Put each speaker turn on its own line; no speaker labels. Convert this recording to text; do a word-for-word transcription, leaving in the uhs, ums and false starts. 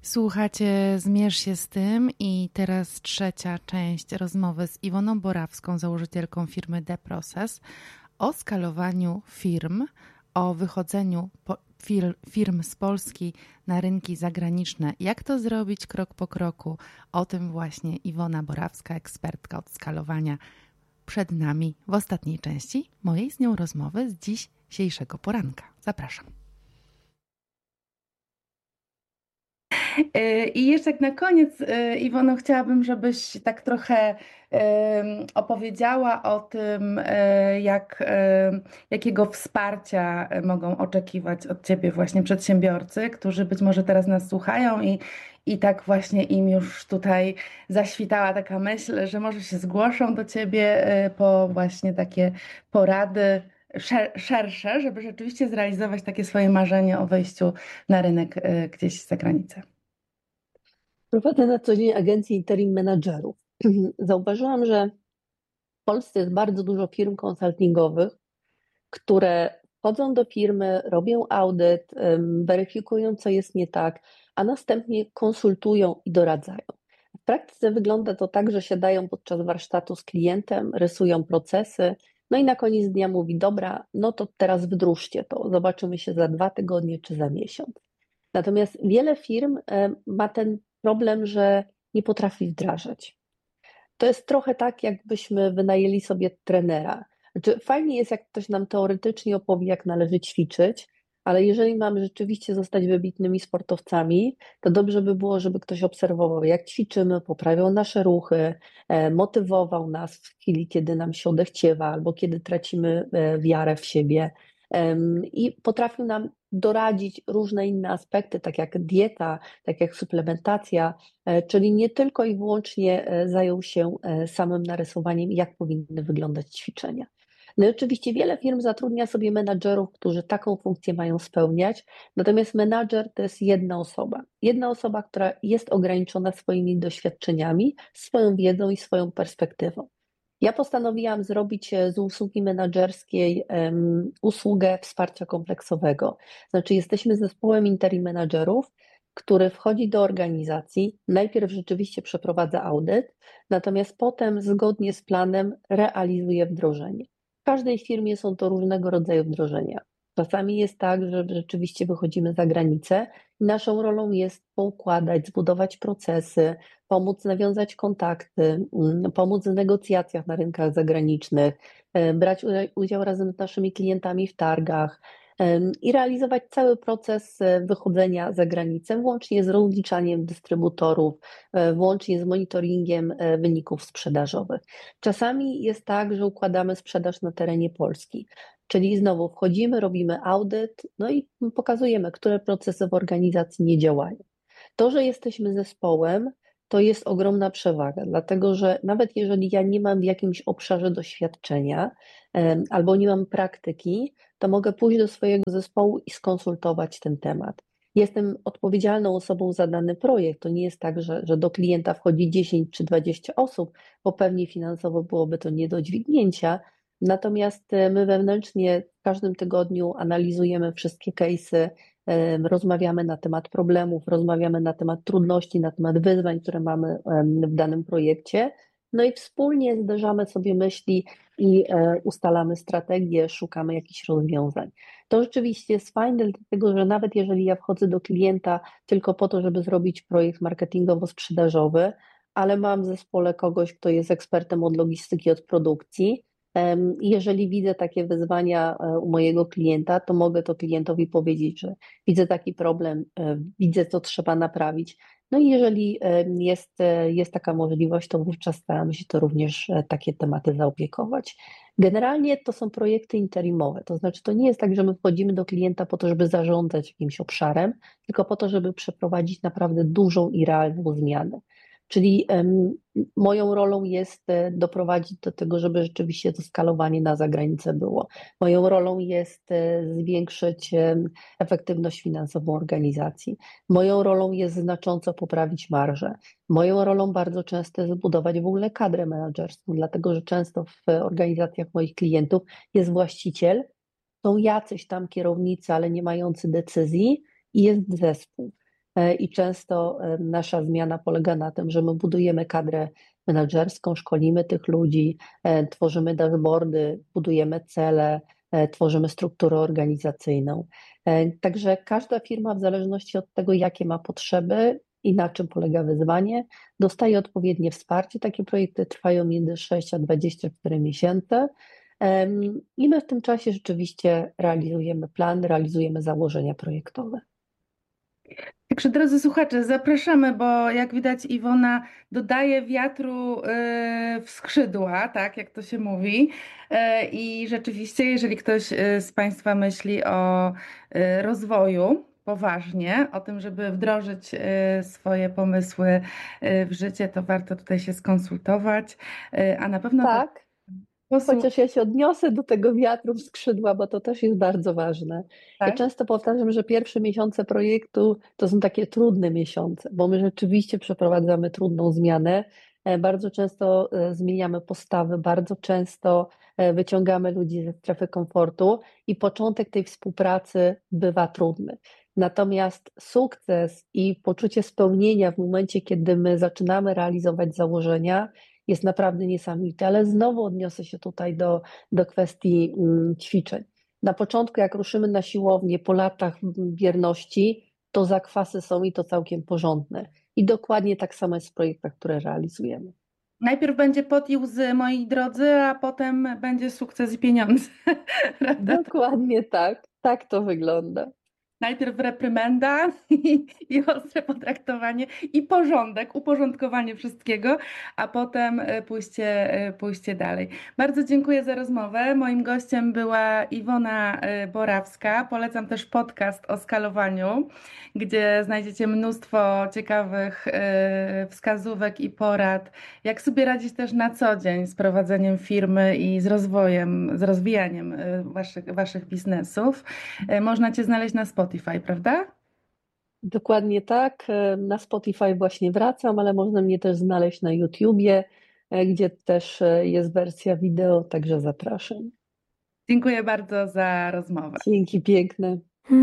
Słuchacie Zmierz się z tym i teraz trzecia część rozmowy z Iwoną Borawską, założycielką firmy The Process, o skalowaniu firm, o wychodzeniu po, fir, firm z Polski na rynki zagraniczne. Jak to zrobić krok po kroku? O tym właśnie Iwona Borawska, ekspertka od skalowania, przed nami w ostatniej części mojej z nią rozmowy z dzisiejszego poranka. Zapraszam. I jeszcze tak na koniec, Iwono, chciałabym, żebyś tak trochę opowiedziała o tym, jak, jakiego wsparcia mogą oczekiwać od Ciebie właśnie przedsiębiorcy, którzy być może teraz nas słuchają i, i tak właśnie im już tutaj zaświtała taka myśl, że może się zgłoszą do Ciebie po właśnie takie porady szersze, żeby rzeczywiście zrealizować takie swoje marzenie o wejściu na rynek gdzieś za granicę.
Prowadzę na co dzień agencję interim menadżerów. Zauważyłam, że w Polsce jest bardzo dużo firm konsultingowych, które wchodzą do firmy, robią audyt, weryfikują, co jest nie tak, a następnie konsultują i doradzają. W praktyce wygląda to tak, że siadają podczas warsztatu z klientem, rysują procesy, no i na koniec dnia mówi: dobra, no to teraz wdróżcie to, zobaczymy się za dwa tygodnie czy za miesiąc. Natomiast wiele firm ma ten problem, że nie potrafi wdrażać. To jest trochę tak, jakbyśmy wynajęli sobie trenera. Znaczy, fajnie jest, jak ktoś nam teoretycznie opowie, jak należy ćwiczyć, ale jeżeli mamy rzeczywiście zostać wybitnymi sportowcami, to dobrze by było, żeby ktoś obserwował, jak ćwiczymy, poprawiał nasze ruchy, motywował nas w chwili, kiedy nam się odechciewa albo kiedy tracimy wiarę w siebie i potrafił nam doradzić różne inne aspekty, tak jak dieta, tak jak suplementacja, czyli nie tylko i wyłącznie zajął się samym narysowaniem, jak powinny wyglądać ćwiczenia. No i oczywiście wiele firm zatrudnia sobie menadżerów, którzy taką funkcję mają spełniać, natomiast menadżer to jest jedna osoba. Jedna osoba, która jest ograniczona swoimi doświadczeniami, swoją wiedzą i swoją perspektywą. Ja postanowiłam zrobić z usługi menadżerskiej um, usługę wsparcia kompleksowego. Znaczy, jesteśmy zespołem interim menadżerów, który wchodzi do organizacji, najpierw rzeczywiście przeprowadza audyt, natomiast potem zgodnie z planem realizuje wdrożenie. W każdej firmie są to różnego rodzaju wdrożenia. Czasami jest tak, że rzeczywiście wychodzimy za granicę i naszą rolą jest poukładać, zbudować procesy, pomóc nawiązać kontakty, pomóc w negocjacjach na rynkach zagranicznych, brać udział razem z naszymi klientami w targach i realizować cały proces wychodzenia za granicę, włącznie z rozliczaniem dystrybutorów, włącznie z monitoringiem wyników sprzedażowych. Czasami jest tak, że układamy sprzedaż na terenie Polski. Czyli znowu wchodzimy, robimy audyt, no i pokazujemy, które procesy w organizacji nie działają. To, że jesteśmy zespołem, to jest ogromna przewaga, dlatego że nawet jeżeli ja nie mam w jakimś obszarze doświadczenia albo nie mam praktyki, to mogę pójść do swojego zespołu i skonsultować ten temat. Jestem odpowiedzialną osobą za dany projekt. To nie jest tak, że, że do klienta wchodzi dziesięć czy dwadzieścia osób, bo pewnie finansowo byłoby to nie do dźwignięcia. Natomiast my wewnętrznie w każdym tygodniu analizujemy wszystkie case'y, rozmawiamy na temat problemów, rozmawiamy na temat trudności, na temat wyzwań, które mamy w danym projekcie. No i wspólnie zderzamy sobie myśli i ustalamy strategię, szukamy jakichś rozwiązań. To rzeczywiście jest fajne, dlatego że nawet jeżeli ja wchodzę do klienta tylko po to, żeby zrobić projekt marketingowo-sprzedażowy, ale mam w zespole kogoś, kto jest ekspertem od logistyki, od produkcji, jeżeli widzę takie wyzwania u mojego klienta, to mogę to klientowi powiedzieć, że widzę taki problem, widzę, co trzeba naprawić. No i jeżeli jest, jest taka możliwość, to wówczas staramy się to również takie tematy zaopiekować. Generalnie to są projekty interimowe, to znaczy to nie jest tak, że my wchodzimy do klienta po to, żeby zarządzać jakimś obszarem, tylko po to, żeby przeprowadzić naprawdę dużą i realną zmianę. Czyli um, moją rolą jest doprowadzić do tego, żeby rzeczywiście to skalowanie na zagranicę było. Moją rolą jest zwiększyć efektywność finansową organizacji. Moją rolą jest znacząco poprawić marżę. Moją rolą bardzo często jest zbudować w ogóle kadrę menedżerską, dlatego że często w organizacjach moich klientów jest właściciel, są jacyś tam kierownicy, ale nie mający decyzji i jest zespół. e, i często e, nasza zmiana polega na tym, że my budujemy kadrę menedżerską, szkolimy tych ludzi, e, tworzymy dashboardy, budujemy cele, e, tworzymy strukturę organizacyjną. E, Także każda firma, w zależności od tego, jakie ma potrzeby i na czym polega wyzwanie, dostaje odpowiednie wsparcie. Takie projekty trwają między sześć a dwadzieścia cztery miesiące. Em, I my w tym czasie rzeczywiście realizujemy plan, realizujemy założenia projektowe.
Także drodzy słuchacze, zapraszamy, bo jak widać Iwona dodaje wiatru y, w skrzydła, tak jak to się mówi. Y, I rzeczywiście, jeżeli ktoś y, z Państwa myśli o y, rozwoju poważnie, o tym, żeby wdrożyć y, swoje pomysły y, w życie, to warto tutaj się skonsultować, y, a na pewno po
Tak,
posłuchać.
chociaż ja się odniosę do tego wiatru w skrzydła, bo to też jest bardzo ważne. Ja często powtarzam, że pierwsze miesiące projektu to są takie trudne miesiące, bo my rzeczywiście przeprowadzamy trudną zmianę. E, Bardzo często e, zmieniamy postawy, bardzo często e, wyciągamy ludzi ze strefy komfortu i początek tej współpracy bywa trudny. Natomiast sukces i poczucie spełnienia w momencie, kiedy my zaczynamy realizować założenia, jest naprawdę niesamowite, ale znowu odniosę się tutaj do, do kwestii mm, ćwiczeń. Na początku, jak ruszymy na siłownię po latach bierności, to zakwasy są i to całkiem porządne. I dokładnie tak samo jest w projektach, które realizujemy.
Najpierw będzie pot i łzy, moi drodzy, a potem będzie sukces i pieniądze. Prawda?
Dokładnie tak. Tak to wygląda.
Najpierw reprymenda i, i ostre potraktowanie i porządek, uporządkowanie wszystkiego, a potem e, pójście, e, pójście dalej. Bardzo dziękuję za rozmowę. Moim gościem była Iwona e, Borawska. Polecam też podcast o skalowaniu, gdzie znajdziecie mnóstwo ciekawych e, wskazówek i porad, jak sobie radzić też na co dzień z prowadzeniem firmy i z rozwojem, z rozwijaniem e, waszych, waszych biznesów. E, Można Cię znaleźć na Spotify, prawda?
Dokładnie tak. E, Na Spotify właśnie wracam, ale można mnie też znaleźć na YouTubie, e, gdzie też e, jest wersja wideo, także zapraszam.
Dziękuję bardzo za rozmowę.
Dzięki piękne.